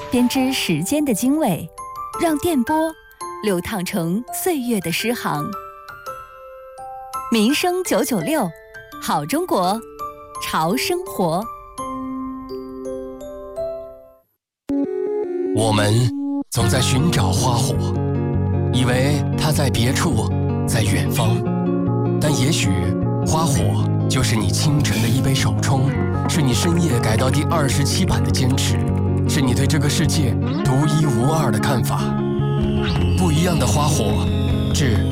编织时间的经纬，让电波流淌成岁月的诗行。民生996，好中国，潮生活。 我们总在寻找花火，以为它在别处，在远方，但也许花火就是你清晨的一杯手冲，是你深夜改到第27版的坚持，是你对这个世界独一无二的看法。不一样的花火，致